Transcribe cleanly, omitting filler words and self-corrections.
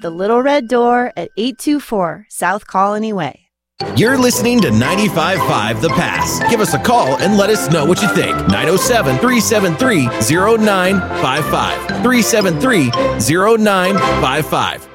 The Little Red Door at 824 South Colony Way. You're listening to 95.5 The Pass. Give us a call and let us know what you think. 907-373-0955. 373-0955.